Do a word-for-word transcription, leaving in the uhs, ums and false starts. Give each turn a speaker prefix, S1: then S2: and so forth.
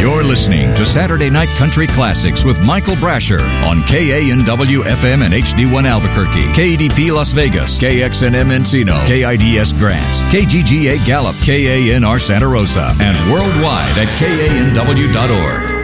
S1: You're listening to Saturday Night Country Classics with Michael Brasher on K A N W F M and H D one Albuquerque, K E D P Las Vegas, K X N M Encino, K I D S Grants, K G G A Gallup, K A N R Santa Rosa, and worldwide at K A N W dot org.